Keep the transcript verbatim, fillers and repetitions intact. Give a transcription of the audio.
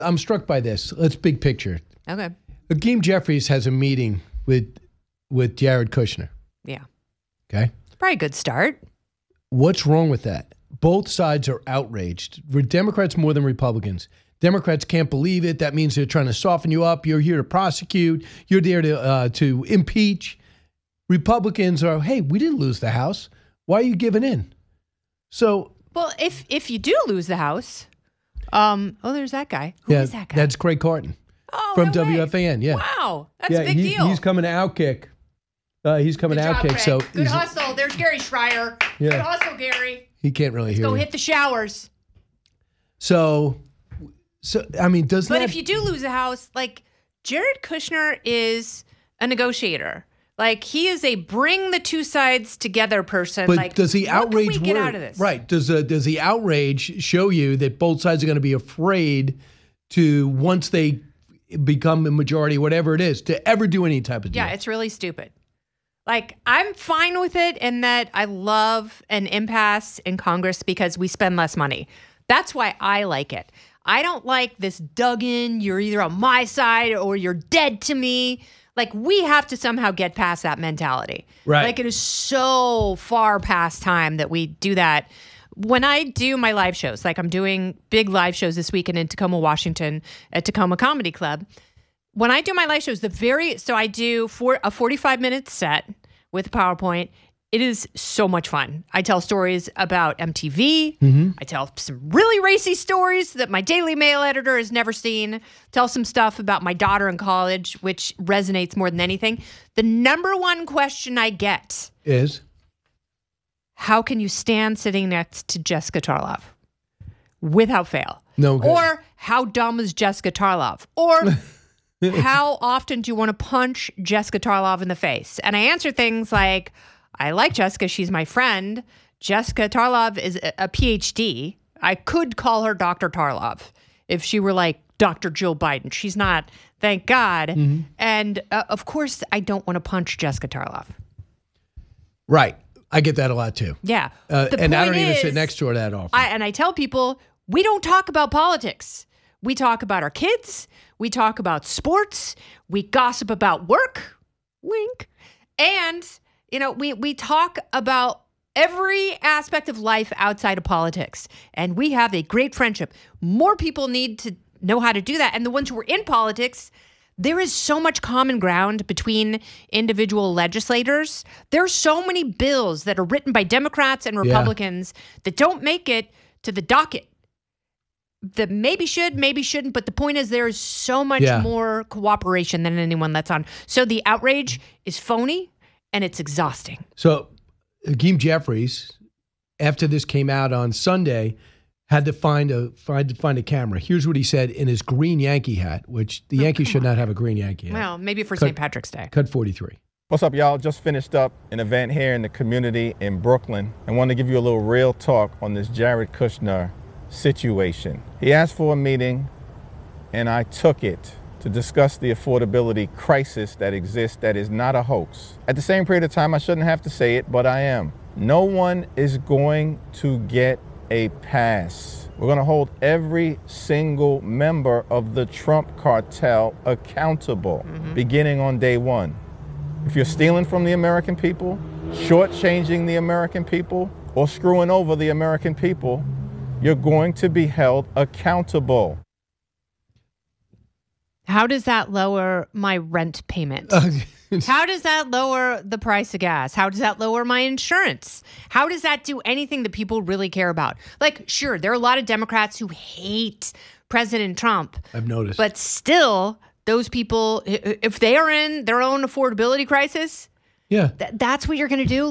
I'm struck by this. Let's big picture. Okay. Hakeem Jeffries has a meeting with with Jared Kushner. Yeah. Okay. Probably a good start. What's wrong with that? Both sides are outraged. We're Democrats more than Republicans. Democrats can't believe it. That means they're trying to soften you up. You're here to prosecute. You're there to uh, to impeach. Republicans are, hey, we didn't lose the House. Why are you giving in? So, well, if if you do lose the House, um, oh, there's that guy. Who yeah, is that guy? That's Craig Carton oh, from no W F A N. Way. Yeah, wow, that's yeah, a big he, deal. He's coming to Outkick. Uh, he's coming Good to job, Outkick. Craig. So good hustle. There's Gary Schreier. Yeah. Good hustle, Gary. He can't really Let's hear go you. hit the showers. So, so I mean, does But that? if you do lose a House, like Jared Kushner is a negotiator. Like he is a bring the two sides together person. But like, does the what outrage can we get work? out of this? Right? Does the does the outrage show you that both sides are going to be afraid to once they become a majority, whatever it is, to ever do any type of deal? Yeah, it's really stupid. Like, I'm fine with it in that I love an impasse in Congress because we spend less money. That's why I like it. I don't like this dug in, you're either on my side or you're dead to me. Like, we have to somehow get past that mentality. Right. Like, it is so far past time that we do that. When I do my live shows, like I'm doing big live shows this weekend in Tacoma, Washington at Tacoma Comedy Club. When I do my live shows, the very, so I do for a forty-five minute set with PowerPoint. It is so much fun. I tell stories about M T V. Mm-hmm. I tell some really racy stories that my Daily Mail editor has never seen. Tell some stuff about my daughter in college, which resonates more than anything. The number one question I get is, how can you stand sitting next to Jessica Tarlov? Without fail. No good. Or how dumb is Jessica Tarlov? Or how often do you want to punch Jessica Tarlov in the face? And I answer things like, I like Jessica. She's my friend. Jessica Tarlov is a P H D. I could call her Doctor Tarlov if she were like Doctor Jill Biden. She's not, thank God. Mm-hmm. And uh, of course, I don't want to punch Jessica Tarlov. Right. I get that a lot too. Yeah. Uh, and I don't even is, sit next to her that often. I, and I tell people, we don't talk about politics. We talk about our kids. We talk about sports. We gossip about work. Wink. And, you know, we, we talk about every aspect of life outside of politics. And we have a great friendship. More people need to know how to do that. And the ones who are in politics, there is so much common ground between individual legislators. There are so many bills that are written by Democrats and Republicans yeah. that don't make it to the docket. That maybe should, maybe shouldn't. But the point is there is so much yeah. more cooperation than anyone lets on. So the outrage is phony and it's exhausting. So Hakeem Jeffries, after this came out on Sunday, had to find a find to find a camera. Here's what he said in his green Yankee hat, which the oh, Yankees should on. not have a green Yankee hat. Well, maybe for Cut, Saint Patrick's Day. Cut forty-three. What's up, y'all? Just finished up an event here in the community in Brooklyn and want to give you a little real talk on this Jared Kushner situation. He asked for a meeting and I took it to discuss the affordability crisis that exists that is not a hoax. At the same period of time, I shouldn't have to say it, but I am. No one is going to get a pass. We're going to hold every single member of the Trump cartel accountable, mm-hmm. beginning on day one. If you're stealing from the American people, shortchanging the American people, or screwing over the American people, you're going to be held accountable. How does that lower my rent payment? How does that lower the price of gas? How does that lower my insurance? How does that do anything that people really care about? Like, sure, there are a lot of Democrats who hate President Trump. I've noticed. But still, those people, if they are in their own affordability crisis, yeah, th- that's what you're going to do.